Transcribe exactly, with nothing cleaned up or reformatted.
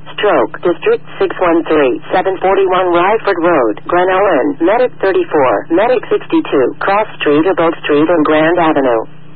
Stroke, District six one three, seven forty-one Ryford Road, Glen Ellen, Medic thirty-four, Medic sixty-two, Cross Street or Boat Street and Grand Avenue.